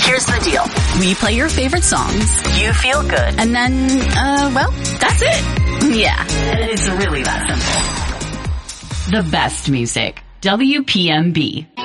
Here's the deal. We play your favorite songs. You feel good. And then, well, that's it. Yeah. It's really that simple. The best music. WPMB.